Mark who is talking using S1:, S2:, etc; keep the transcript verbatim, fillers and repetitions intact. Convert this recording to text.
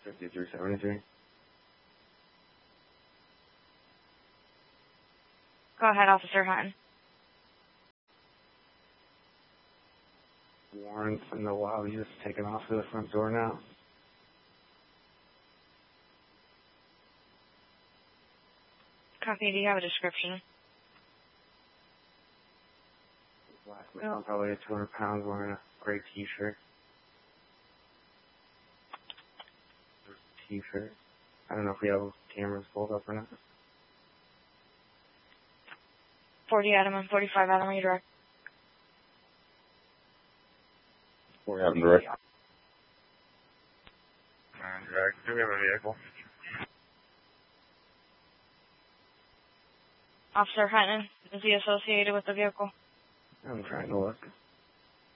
S1: fifty-three seventy-three.
S2: Go ahead, Officer Hutton.
S1: Warrants in the lobby, just taking off to the front door now.
S2: Copy, do you have a description?
S1: Black male, probably two hundred pounds, wearing a gray t-shirt. T-shirt. I don't know if we have cameras pulled up or not.
S2: forty Adam and forty-five Adam, are you direct?
S1: forty Adam direct. Alright, direct. Do we have a vehicle?
S2: Officer Hutton, is he associated with the vehicle?
S1: I'm trying to look.